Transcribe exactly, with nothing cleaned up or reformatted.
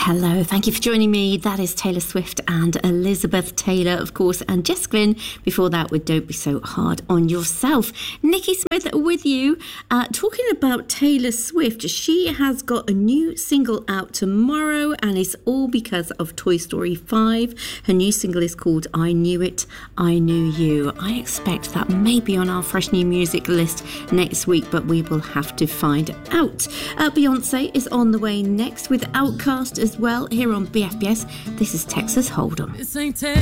Hello, thank you for joining me. That is Taylor Swift and Elizabeth Taylor, of course, and Jess Glynn. Before that, with Don't Be So Hard on Yourself. Nikki Smith with you, uh, talking about Taylor Swift. She has got a new single out tomorrow, and it's all because of Toy Story five. Her new single is called I Knew It, I Knew You. I expect that may be on our fresh new music list next week, but we will have to find out. Uh, Beyonce is on the way next with Outkast as well here on B F B S. This is Texas Hold'em.